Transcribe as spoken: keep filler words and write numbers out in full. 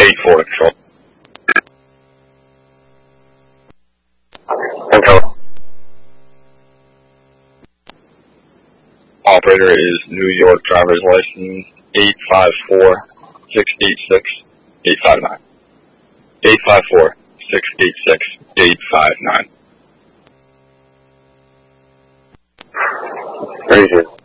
eight four, control. Control. Operator is New York driver's license eight five four six eight six eight five nine. eight five four six eight six eight five nine. Very good.